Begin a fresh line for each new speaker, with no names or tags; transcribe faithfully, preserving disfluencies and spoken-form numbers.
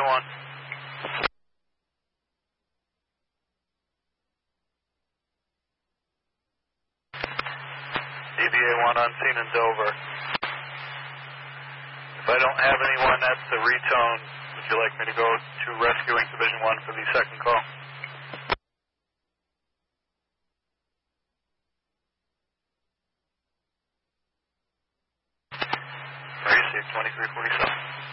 one. D B A one on scene in Dover. If I don't have anyone at the retone, would you like me to go to rescuing Division one for the second call? Received twenty-three forty-seven.